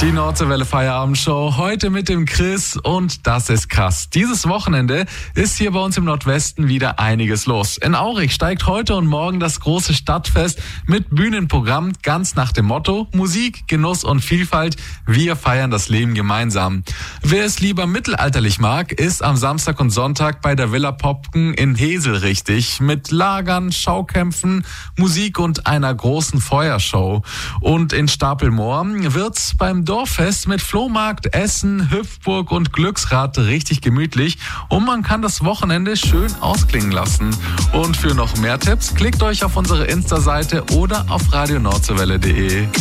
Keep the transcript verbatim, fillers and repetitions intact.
Die Nordseewelle Feierabendshow heute mit dem Chris und das ist krass. Dieses Wochenende ist hier bei uns im Nordwesten wieder einiges los. In Aurich steigt heute und morgen das große Stadtfest mit Bühnenprogramm ganz nach dem Motto Musik, Genuss und Vielfalt. Wir feiern das Leben gemeinsam. Wer es lieber mittelalterlich mag, ist am Samstag und Sonntag bei der Villa Popken in Hesel richtig. Mit Lagern, Schaukämpfen, Musik und einer großen Feuershow. Und in Stapelmoor wird's beim Dorffest mit Flohmarkt, Essen, Hüpfburg und Glücksrad richtig gemütlich und man kann das Wochenende schön ausklingen lassen. Und für noch mehr Tipps klickt euch auf unsere Insta-Seite oder auf radio nordseewelle punkt de.